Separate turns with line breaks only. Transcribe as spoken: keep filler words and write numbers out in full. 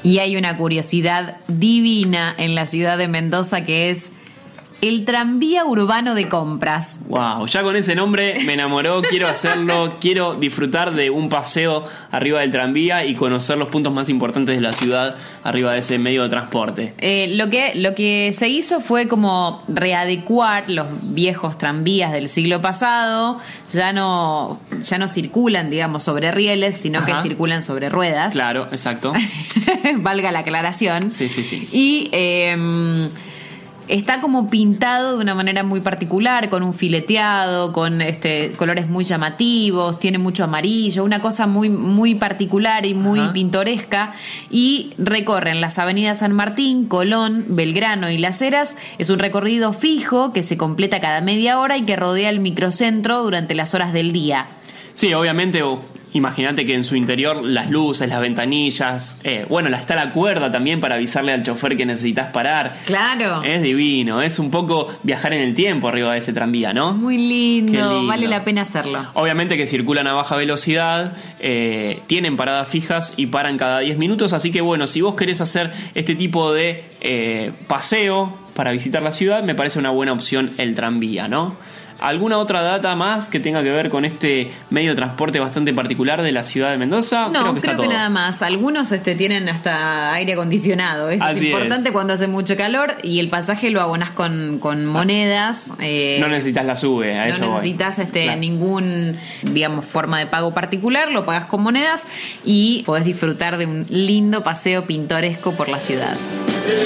Y hay una curiosidad divina en la ciudad de Mendoza que es el tranvía urbano de compras.
Wow, ya con ese nombre me enamoró, quiero hacerlo, quiero disfrutar de un paseo arriba del tranvía y conocer los puntos más importantes de la ciudad arriba de ese medio de transporte.
Eh, lo que, lo que se hizo fue como readecuar los viejos tranvías del siglo pasado. Ya no, ya no circulan, digamos, sobre rieles, sino Ajá. que circulan sobre ruedas.
Claro, exacto.
Valga la aclaración.
Sí, sí, sí.
Y eh, está como pintado de una manera muy particular, con un fileteado, con este colores muy llamativos, tiene mucho amarillo, una cosa muy, muy particular y muy Ajá. pintoresca. Y recorren las avenidas San Martín, Colón, Belgrano y Las Heras. Es un recorrido fijo que se completa cada media hora y que rodea el microcentro durante las horas del día.
Sí, obviamente. Imagínate que en su interior las luces, las ventanillas, eh, bueno, está la cuerda también para avisarle al chofer que necesitas parar.
Claro.
Es divino, es un poco viajar en el tiempo arriba de ese tranvía, ¿no?
Muy lindo, lindo. Vale la pena hacerlo.
Obviamente que circulan a baja velocidad, eh, tienen paradas fijas y paran cada diez minutos, así que bueno, si vos querés hacer este tipo de eh, paseo para visitar la ciudad, me parece una buena opción el tranvía, ¿no? ¿Alguna otra data más que tenga que ver con este medio de transporte bastante particular de la ciudad de Mendoza?
No,
creo que,
creo
está
que
todo.
nada más. Algunos este, tienen hasta aire acondicionado. Eso
Así
es importante
es.
Cuando hace mucho calor. Y el pasaje lo abonás con, con monedas. Eh,
no necesitas la sube, a
no
eso
No necesitas
voy.
este,
Claro.
ningún, digamos, forma de pago particular. Lo pagás con monedas y podés disfrutar de un lindo paseo pintoresco por la ciudad.